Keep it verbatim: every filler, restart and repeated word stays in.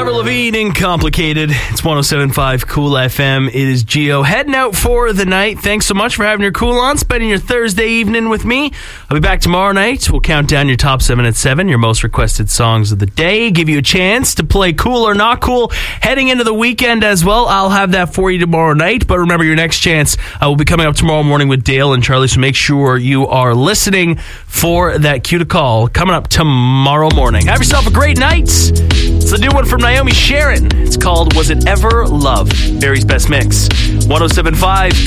Avril Lavigne, Incomplicated. It's one oh seven point five Cool F M. It is Gio heading out for the night. Thanks so much for having your cool on, spending your Thursday evening with me. I'll be back tomorrow night. We'll count down your top seven at seven, your most requested songs of the day, give you a chance to play cool or not cool heading into the weekend as well. I'll have that for you tomorrow night, but remember, your next chance uh, will be coming up tomorrow morning with Dale and Charlie, so make sure you are listening for that cue to call coming up tomorrow morning. Have yourself a great night. It's the new one from Naomi Sharon. It's called Was It Ever Love? Barry's Best Mix. one oh seven point five